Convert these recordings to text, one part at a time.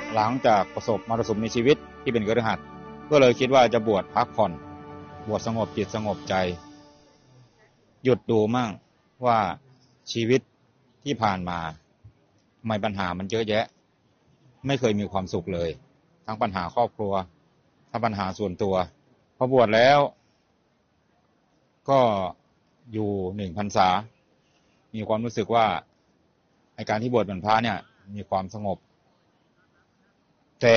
หลังจากประสบมรสุมในชีวิตที่เป็นคฤหัสถ์ก็เลยคิดว่าจะบวชพักผ่อนบวชสงบจิตสงบใจหยุดดูมั่งว่าชีวิตที่ผ่านมาทำไมปัญหามันเยอะแยะไม่เคยมีความสุขเลยทั้งปัญหาครอบครัวทั้งปัญหาส่วนตัวพอบวชแล้วก็อยู่1 พรรษามีความรู้สึกว่าในการที่บวชเป็นพระเนี่ยมีความสงบแต่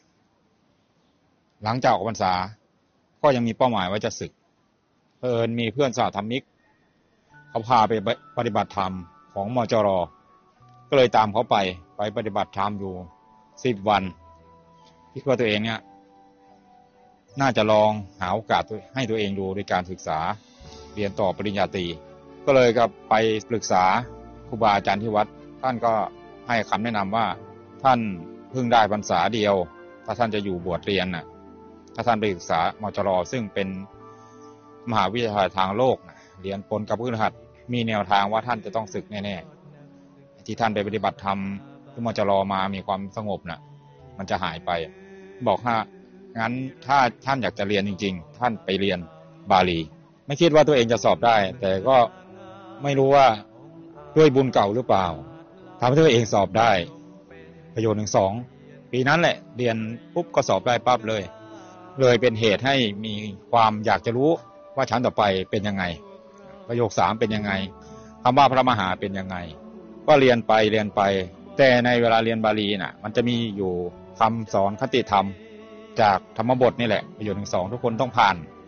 หลังจากออกพรรษาก็ยังมีเป้าหมายว่าจะสึกมีเพื่อนสหธรรมิกเขาพาไปปฏิบัติธรรมของมจร.ก็เลยตามเขาไปปฏิบัติธรรมอยู่10 วันคิดว่าตัวเองเนี่ยน่าจะลองหาโอกาสให้ตัวเองดูในการศึกษาเรียนต่อปริญญาตรีก็เลยก็ไปปรึกษาครูบาอาจารย์ที่วัดท่านก็ให้คำแนะนำว่าท่านเพิ่งได้พรรษาเดียวถ้าท่านจะอยู่บวชเรียนน่ะถ้าท่านไปศึกษามจร.ซึ่งเป็นมหาวิทยาลัยทางโลกเรียนปนกับคฤหัสถ์มีแนวทางว่าท่านจะต้องศึกแน่ๆที่ท่านไปปฏิบัติธรรมที่มจร.มามีความสงบน่ะมันจะหายไปบอกว่างั้นถ้าท่านอยากจะเรียนจริงๆท่านไปเรียนบาลีไม่คิดว่าตัวเองจะสอบได้แต่ก็ไม่รู้ว่าด้วยบุญเก่าหรือเปล่าทำให้ตัวเองสอบได้ประโยชน์1-2 ปีนั้นแหละเรียนปุ๊บก็สอบได้ปั๊บเลยเป็นเหตุให้มีความอยากจะรู้ว่าชั้นต่อไปเป็นยังไงประโยค3เป็นยังไงคำว่าพระมหาเป็นยังไงก็เรียนไปแต่ในเวลาเรียนบาลีน่ะมันจะมีอยู่คำสอนคติธรรมจากธรรมบทนี่แหละประโยชน์1-2ทุกคนต้องผ่าน